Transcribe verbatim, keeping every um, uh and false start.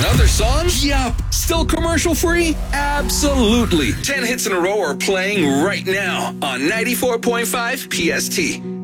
Another song? Yup. Still commercial free? Absolutely. ten hits in a row are playing right now on ninety-four point five P S T.